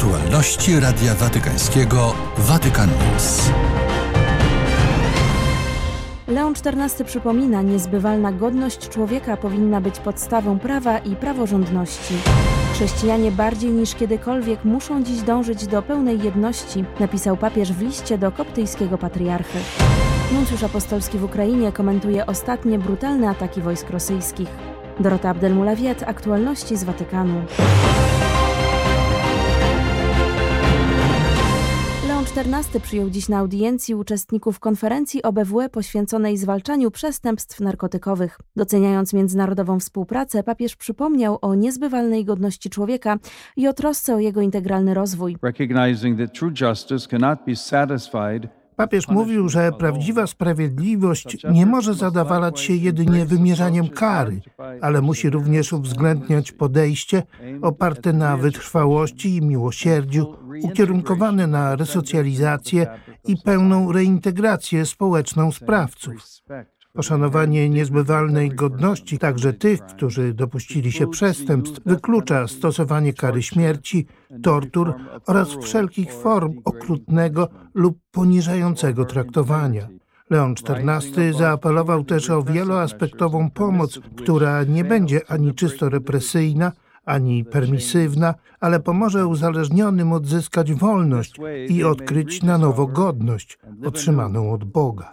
Aktualności Radia Watykańskiego Vatican News. Leon XIV przypomina, niezbywalna godność człowieka powinna być podstawą prawa i praworządności. Chrześcijanie bardziej niż kiedykolwiek muszą dziś dążyć do pełnej jedności, napisał papież w liście do koptyjskiego patriarchy. Nuncjusz apostolski w Ukrainie komentuje ostatnie brutalne ataki wojsk rosyjskich. Dorota Abdelmulawiet, aktualności z Watykanu. Leon XIV przyjął dziś na audiencji uczestników konferencji OBWE poświęconej zwalczaniu przestępstw narkotykowych. Doceniając międzynarodową współpracę, papież przypomniał o niezbywalnej godności człowieka i o trosce o jego integralny rozwój. Papież mówił, że prawdziwa sprawiedliwość nie może zadawalać się jedynie wymierzaniem kary, ale musi również uwzględniać podejście oparte na wytrwałości i miłosierdziu, ukierunkowane na resocjalizację i pełną reintegrację społeczną sprawców. Poszanowanie niezbywalnej godności także tych, którzy dopuścili się przestępstw, wyklucza stosowanie kary śmierci, tortur oraz wszelkich form okrutnego lub poniżającego traktowania. Leon XIV zaapelował też o wieloaspektową pomoc, która nie będzie ani czysto represyjna, ani permisywna, ale pomoże uzależnionym odzyskać wolność i odkryć na nowo godność otrzymaną od Boga.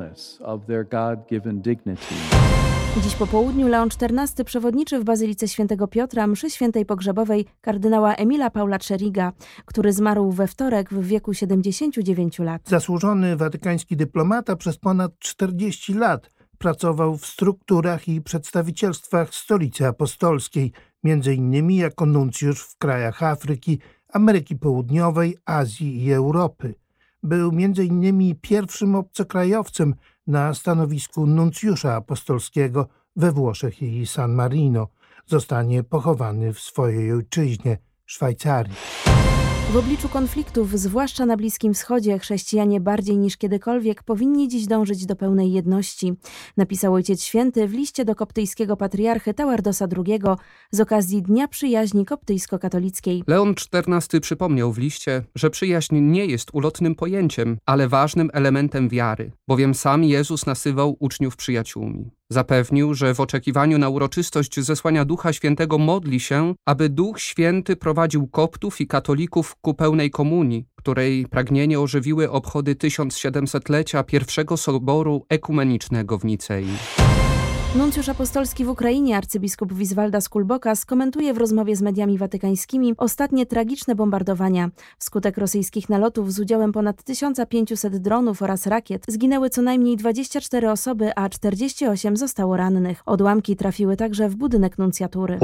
Dziś po południu Leon XIV przewodniczy w Bazylice Świętego Piotra mszy świętej pogrzebowej kardynała Emila Paula Tscheriga, który zmarł we wtorek w wieku 79 lat. Zasłużony watykański dyplomata przez ponad 40 lat pracował w strukturach i przedstawicielstwach Stolicy Apostolskiej, między innymi jako nuncjusz w krajach Afryki, Ameryki Południowej, Azji i Europy. Był między innymi pierwszym obcokrajowcem na stanowisku nuncjusza apostolskiego we Włoszech i San Marino. Zostanie pochowany w swojej ojczyźnie, Szwajcarii. W obliczu konfliktów, zwłaszcza na Bliskim Wschodzie, chrześcijanie bardziej niż kiedykolwiek powinni dziś dążyć do pełnej jedności, napisał Ojciec Święty w liście do koptyjskiego patriarchy Tawardosa II z okazji Dnia Przyjaźni Koptyjsko-Katolickiej. Leon XIV przypomniał w liście, że przyjaźń nie jest ulotnym pojęciem, ale ważnym elementem wiary, bowiem sam Jezus nazywał uczniów przyjaciółmi. Zapewnił, że w oczekiwaniu na uroczystość zesłania Ducha Świętego modli się, aby Duch Święty prowadził koptów i katolików ku pełnej komunii, której pragnienie ożywiły obchody 1700-lecia pierwszego soboru ekumenicznego w Nicei. Nuncjusz apostolski w Ukrainie arcybiskup Wiswaldas Kulbokas komentuje w rozmowie z mediami watykańskimi ostatnie tragiczne bombardowania. Wskutek rosyjskich nalotów z udziałem ponad 1500 dronów oraz rakiet zginęły co najmniej 24 osoby, a 48 zostało rannych. Odłamki trafiły także w budynek nuncjatury.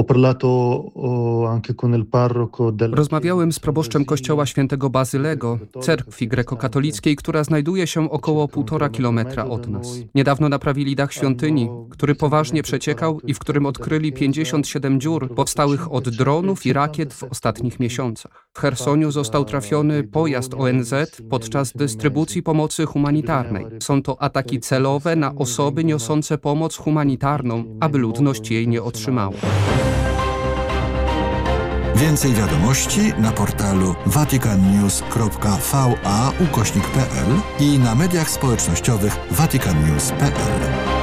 Rozmawiałem z proboszczem kościoła świętego Bazylego, cerkwi grekokatolickiej, która znajduje się około 1,5 kilometra od nas. Niedawno naprawili dach świątyni, który poważnie przeciekał i w którym odkryli 57 dziur powstałych od dronów i rakiet w ostatnich miesiącach. W Chersoniu został trafiony pojazd ONZ podczas dystrybucji pomocy humanitarnej. Są to ataki celowe na osoby niosące pomoc humanitarną, aby ludność jej nie otrzymała. Więcej wiadomości na portalu vaticannews.va/pl i na mediach społecznościowych vaticannews.pl.